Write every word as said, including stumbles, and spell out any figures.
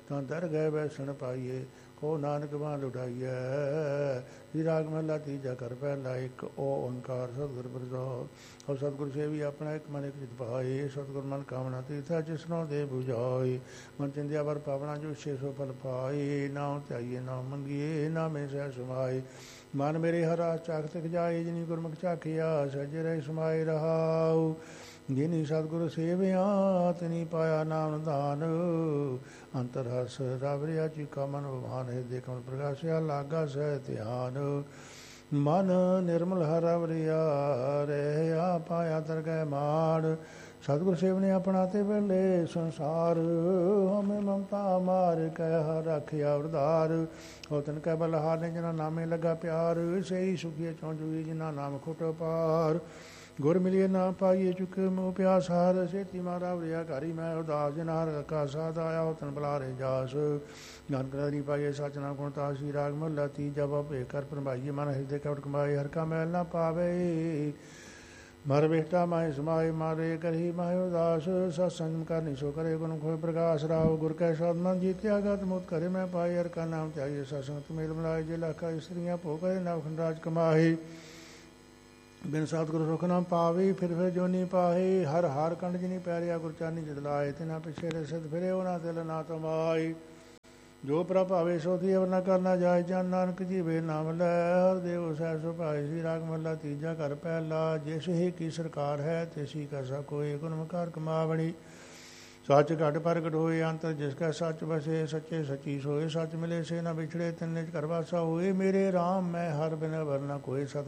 ਤਾਂ ਦਰ ਗਏ ਬੈਸਣ ਪਾਈਏ, ਕੋ ਨਾਨਕ ਬਾਂਧ ਉਠਾਈਐ। ਜੀ ਰਾਗ ਮਹਲਾ ਤੀਜਾ ਘਰ ਪਹਿਲਾ। ਇੱਕ ਓੰਕਾਰ ਸਤਿਗੁਰ ਪ੍ਰਸਾਦਿ। ਔਰ ਸਤਿਗੁਰ ਸੇਵੀ ਆਪਣਾ ਇੱਕ ਮਨ ਇੱਕ ਚਿਤ ਭਾਏ। ਸਤਿਗੁਰ ਮਨ ਕਾਮਨਾ ਤੀਰਥਾ ਜਿਸਨੋ ਦੇ 부ਝਾਏ। ਮਨ ਚਿੰਦਿਆ ਵਰ ਪਾਵਨਾ ਜੋ ਛੇ ਸੌ ਫਲ ਪਾਏ। ਨਾਉ ਧਿਆਈਏ ਨਾਉ ਮੰਗੀਏ ਨਾਮੇ ਸਹਿ ਸਮਾਏ। ਮਨ ਮੇਰੇ ਹਰਾ ਚਾਖ ਤਕ ਜਾਏ, ਜਿਨੀ ਗੁਰਮੁਖ ਚਾਖਿਆ ਸਹਿਜੇ ਰਹਿ ਸਮਾਏ ਰਹਾਉ। ਜਿਨੀ ਸਤਿਗੁਰ ਸੇਵਿਆ ਤਿਨੀ ਪਾਇਆ ਨਾਮ ਦਾਨ। ਅੰਤਰ ਹਸ ਰਵ ਰਿਆ ਚੀਕਾ ਮਨ ਭਵਾਨ। ਹਿਰਦੇ ਕਮਲ ਪ੍ਰਗਾਸਿਆ ਲਾਗਾ ਸਹਿ ਧਿਆਨ। ਮਨ ਨਿਰਮਲ ਹਰ ਰਿਆ ਰਹਿਆ ਪਾਇਆ ਦਰ ਗਏ ਮਾਨ। ਸਤਿਗੁਰ ਸੇਵਨੇ ਆਪਣਾ ਤੇ ਵੇਲੇ ਸੰਸਾਰ। ਹਮੇ ਮਮਤਾ ਮਾਰ ਕਹਿ ਹਰ ਰੱਖਿਆ ਉਰਦਾਰ। ਹੋ ਤਨ ਕਹਿ ਬਲ ਹਾਰ ਨੇ ਜਿਨਾ ਨਾਮੇ ਲੱਗਾ ਪਿਆਰ। ਸਹੀ ਸੁਖੀਏ ਚੌਂ ਜੁਗੀ ਜਿਨਾ ਨਾਮ ਖੁਟ ਪਾਰ। ਗੁਰ ਮਿਲੀਏ ਨਾ ਪਾਈਏ ਚੁੱਕੇ ਮੋਹ ਪਿਆਸ ਹਾਰ। ਸੇਤੀ ਮਾਰਾ ਵਰਿਆ ਘਾਰੀ ਮੈਂ ਉਦਾਸ। ਜਿਨਾ ਹਰ ਕਾ ਸਾਧ ਆਇਆ ਹੋ ਤਨ ਬੁਲਾਰੇ ਜਾਸ। ਨਾਨਕ ਨਹੀਂ ਪਾਈਏ ਸਚ ਨਾਮ ਗੁਣ ਤਾਸੀ। ਰਾਗ ਮਹਲਾ ਤੀਜਾ। ਬਾਬੇ ਕਰ ਪ੍ਰਭਾਈਏ ਮਨ ਹਿਰਦੇ ਕਪਟ ਕਮਾਏ। ਹਰ ਕਾ ਮੈਲ ਨਾ ਪਾਵੇ ਮਰ ਬੇਟਾ ਮਾਏ ਸਮਾਏ। ਮਾਰੇ ਕਰਹੀ ਮਾਏ ਉਦਾਸ। ਸਤ ਸੰਜਮ ਕਰਨੀ ਸੋ ਕਰੇ ਗੁਣ ਖੋਏ ਪ੍ਰਕਾਸ਼। ਰਾਓ ਗੁਰ ਕੈ ਸ਼ਬਦ ਮਨ ਜੀਤਿਆ ਗਤ ਮੁਤ ਕਰੇ ਮੈਂ ਪਾਈ। ਹਰ ਕਾ ਨਾਮ ਧਿਆਈਏ ਸਤ ਸੰਗਤ ਮੇਲ ਮਿਲਾਏ। ਜੇ ਲਾਖਾ ਇਸਤਰੀਆਂ ਭੋ ਕਰੇ ਨਵਖੰਡ ਰਾਜ ਕਮਾਹੇ। ਬਿਨ ਸਤਿਗੁਰ ਸੁਖ ਨਾ ਪਾਵੇ ਫਿਰ ਫਿਰ ਜੋਨੀ ਪਾਹੇ। ਹਰ ਹਾਰ ਕੰਡ ਜਿਨੀ ਪੈਰਿਆ ਗੁਰ ਚਾਨੀ ਜਿਤ ਲਾਏ। ਤਿਨਾ ਪਿਛੇ ਰਸਦ ਫਿਰੇ ਉਹਨਾਂ ਦਿਲ ਨਾ ਤਮਾਏ। ਜੋ ਪ੍ਰਭਾਵੇ ਸੋ ਥੀ ਅਵਰ ਨ ਕਰਨਾ ਜਾਏ। ਜਨ ਨਾਨਕ ਜੀਵੇ ਨਾਮ ਲੈ ਹਰ ਦੇਵ ਸਹਿ ਸੁਭਾਏ। ਸੀ ਰਾਗ ਮਹਲਾ ਤੀਜਾ ਘਰ ਪਹਿਲਾ। ਜਿਸ ਹੀ ਕੀ ਸਰਕਾਰ ਹੈ ਤਿਸੀ ਕਰ ਸਕੋਏ। ਗੁਣ ਮਕਾਰ ਕਮਾਵਣੀ ਸੱਚ ਘਟ ਪ੍ਰਗਟ ਹੋਏ। ਅੰਤਰ ਜਿਸ ਕੈ ਸੱਚ ਬਸੇ ਸੱਚੇ ਸੱਚੀ ਸੋਏ। ਸੱਚ ਮਿਲੇ ਸੇ ਨਾ ਵਿਛੜੇ ਤਿੰਨ ਨਿਜ ਘਰ ਵਾਸਾ ਹੋਏ। ਮੇਰੇ ਰਾਮ ਮੈਂ ਹਰ ਬਿਨ ਵਰਨਾ ਕੋਏ। ਸਤ